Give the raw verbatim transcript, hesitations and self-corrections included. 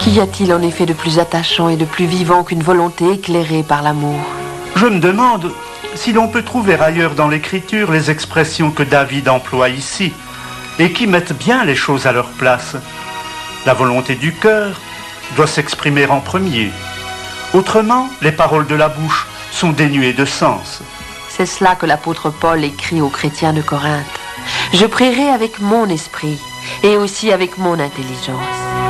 Qu'y a-t-il en effet de plus attachant et de plus vivant qu'une volonté éclairée par l'amour? Je me demande si l'on peut trouver ailleurs dans l'écriture les expressions que David emploie ici et qui mettent bien les choses à leur place. La volonté du cœur doit s'exprimer en premier. Autrement, les paroles de la bouche sont dénuées de sens. C'est cela que l'apôtre Paul écrit aux chrétiens de Corinthe. Je prierai avec mon esprit et aussi avec mon intelligence.